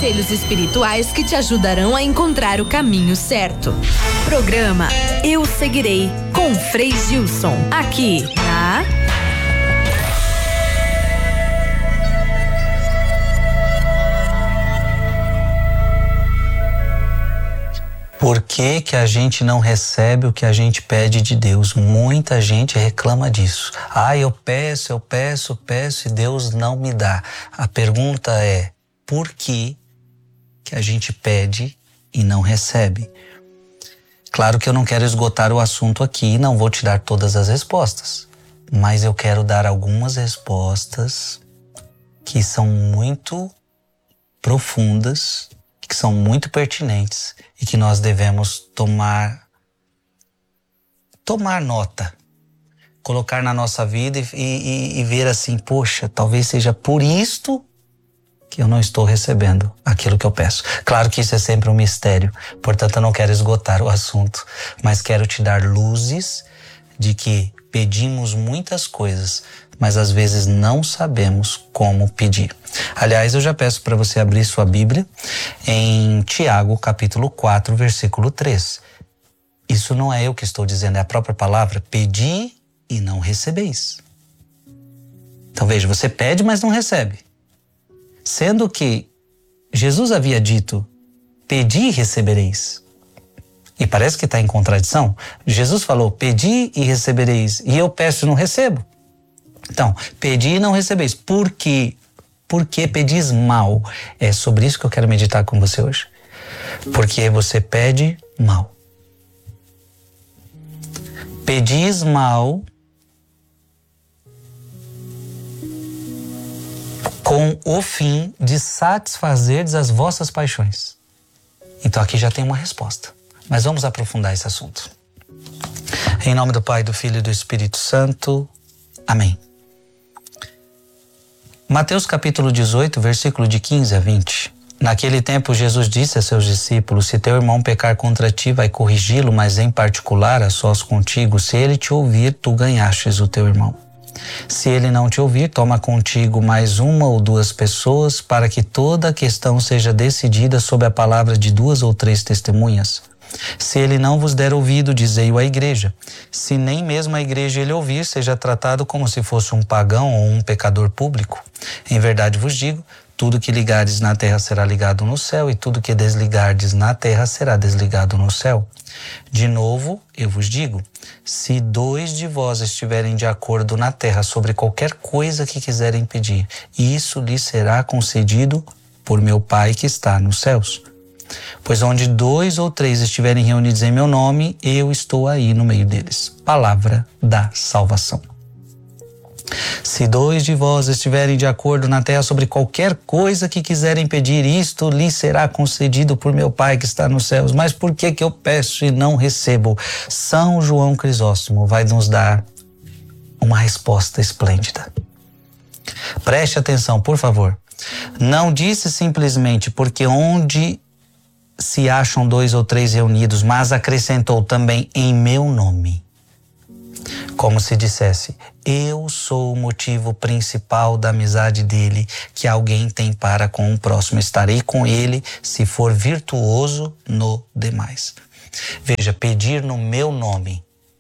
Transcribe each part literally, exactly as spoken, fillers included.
conselhos espirituais que te ajudarão a encontrar o caminho certo. Programa Eu Seguirei, com Frei Gilson, aqui na... Por que que a gente não recebe o que a gente pede de Deus? Muita gente reclama disso. Ah, eu peço, eu peço, peço e Deus não me dá. A pergunta é, por que que a gente pede e não recebe? Claro que eu não quero esgotar o assunto aqui e não vou te dar todas as respostas, mas eu quero dar algumas respostas que são muito profundas, que são muito pertinentes e que nós devemos tomar tomar nota, colocar na nossa vida e, e, e ver assim, poxa, talvez seja por isto que eu não estou recebendo aquilo que eu peço. Claro que isso é sempre um mistério, portanto eu não quero esgotar o assunto, mas quero te dar luzes de que pedimos muitas coisas, mas às vezes não sabemos como pedir. Aliás, eu já peço para você abrir sua Bíblia em Tiago, capítulo quatro, versículo três. Isso não é eu que estou dizendo, é a própria palavra. Pedi e não recebeis. Então veja, você pede, mas não recebe. Sendo que Jesus havia dito, pedi e recebereis. E parece que está em contradição. Jesus falou, pedi e recebereis, e eu peço e não recebo. Então, pedi e não recebeis. Por quê? Porque pedis mal. É sobre isso que eu quero meditar com você hoje. Porque você pede mal. Pedis mal com o fim de satisfazerdes as vossas paixões. Então aqui já tem uma resposta. Mas vamos aprofundar esse assunto. Em nome do Pai, do Filho e do Espírito Santo. Amém. Mateus capítulo dezoito, versículo de quinze a vinte. Naquele tempo Jesus disse a seus discípulos, se teu irmão pecar contra ti, vai corrigi-lo, mas em particular a sós contigo, se ele te ouvir, tu ganhastes o teu irmão. Se ele não te ouvir, toma contigo mais uma ou duas pessoas, para que toda a questão seja decidida sob a palavra de duas ou três testemunhas. Se ele não vos der ouvido, dizei-o à igreja. Se nem mesmo a igreja ele ouvir, seja tratado como se fosse um pagão ou um pecador público. Em verdade vos digo, tudo que ligardes na terra será ligado no céu, e tudo que desligardes na terra será desligado no céu. De novo, eu vos digo, se dois de vós estiverem de acordo na terra sobre qualquer coisa que quiserem pedir, isso lhes será concedido por meu Pai que está nos céus. Pois onde dois ou três estiverem reunidos em meu nome, eu estou aí no meio deles. Palavra da salvação. Se dois de vós estiverem de acordo na terra sobre qualquer coisa que quiserem pedir, isto lhes será concedido por meu Pai que está nos céus. Mas por que que eu peço e não recebo? São João Crisóstomo vai nos dar uma resposta esplêndida. Preste atenção, por favor. Não disse simplesmente porque onde se acham dois ou três reunidos, mas acrescentou também em meu nome. Como se dissesse, eu sou o motivo principal da amizade dele que alguém tem para com o próximo. Estarei com ele se for virtuoso no demais. Veja, pedir no meu nome.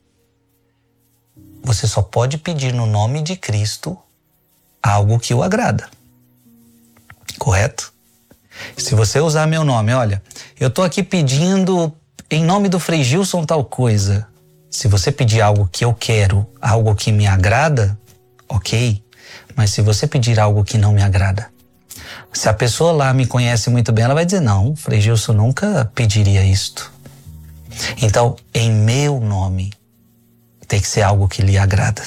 Você só pode pedir no nome de Cristo algo que o agrada. Correto? Se você usar meu nome, olha, eu tô aqui pedindo em nome do Frei Gilson tal coisa. Se você pedir algo que eu quero, algo que me agrada, ok. Mas se você pedir algo que não me agrada, se a pessoa lá me conhece muito bem, ela vai dizer, não, Frei Gilson nunca pediria isto. Então, em meu nome, tem que ser algo que lhe agrada.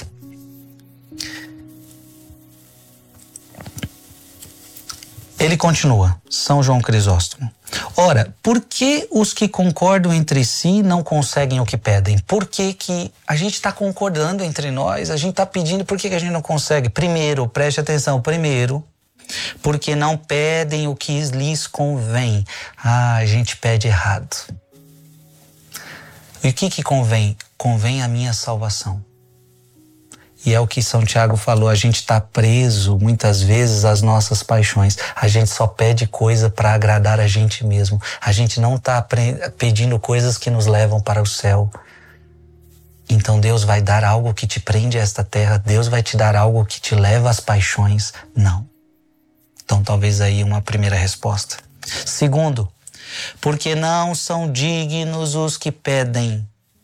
Ele continua, São João Crisóstomo. Ora, por que os que concordam entre si não conseguem o que pedem? Por que que a gente está concordando entre nós, a gente está pedindo, por que que a gente não consegue? Primeiro, preste atenção, primeiro, porque não pedem o que lhes convém. Ah, a gente pede errado. E o que que convém? Convém a minha salvação. E é o que São Tiago falou, a gente está preso muitas vezes às nossas paixões. A gente só pede coisa para agradar a gente mesmo. A gente não está pedindo coisas que nos levam para o céu. Então Deus vai dar algo que te prende a esta terra. Deus vai te dar algo que te leva às paixões. Não. Então talvez aí uma primeira resposta. Segundo, porque não são dignos os que pedem.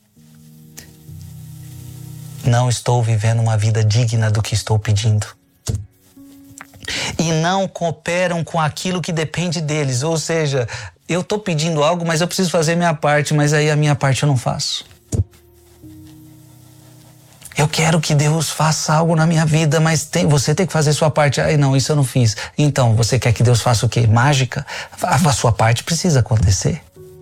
Não estou vivendo uma vida digna do que estou pedindo. E não cooperam com aquilo que depende deles. Ou seja, eu estou pedindo algo, mas eu preciso fazer minha parte, mas aí a minha parte eu não faço. Eu quero que Deus faça algo na minha vida, mas tem, você tem que fazer sua parte. Ai, não, isso eu não fiz. Então, você quer que Deus faça o quê? Mágica? A, a sua parte precisa acontecer.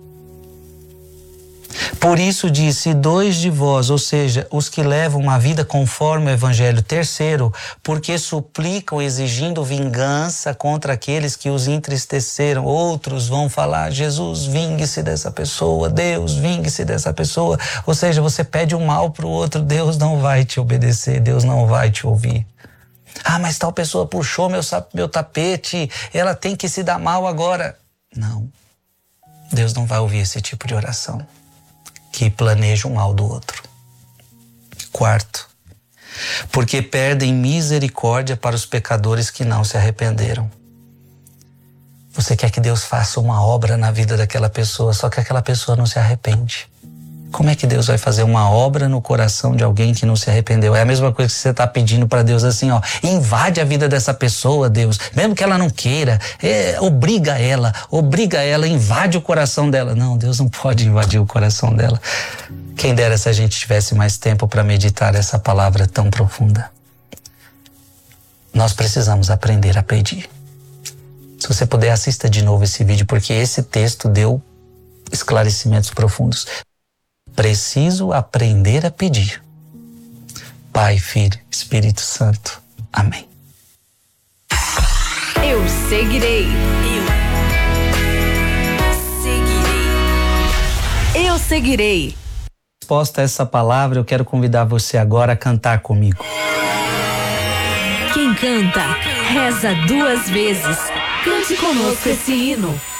Por isso disse, dois de vós, ou seja, os que levam uma vida conforme o Evangelho. Terceiro, porque suplicam exigindo vingança contra aqueles que os entristeceram. Outros vão falar, Jesus, vingue-se dessa pessoa, Deus, vingue-se dessa pessoa. Ou seja, você pede um mal para o outro, Deus não vai te obedecer, Deus não vai te ouvir. Ah, mas tal pessoa puxou meu, meu tapete, ela tem que se dar mal agora. Não, Deus não vai ouvir esse tipo de oração que planeja o mal do outro. Quarto, porque perdem misericórdia para os pecadores que não se arrependeram. Você quer que Deus faça uma obra na vida daquela pessoa, só que aquela pessoa não se arrepende. Como é que Deus vai fazer uma obra no coração de alguém que não se arrependeu? É a mesma coisa que você está pedindo para Deus assim, ó, invade a vida dessa pessoa, Deus, mesmo que ela não queira, é, obriga ela, obriga ela, invade o coração dela. Não, Deus não pode invadir o coração dela. Quem dera se a gente tivesse mais tempo para meditar essa palavra tão profunda. Nós precisamos aprender a pedir. Se você puder, assista de novo esse vídeo, porque esse texto deu esclarecimentos profundos. Preciso aprender a pedir. Pai, Filho, Espírito Santo. Amém. Eu seguirei. Eu seguirei. Eu seguirei. Resposta a essa palavra, eu quero convidar você agora a cantar comigo. Quem canta, reza duas vezes. Cante conosco esse hino.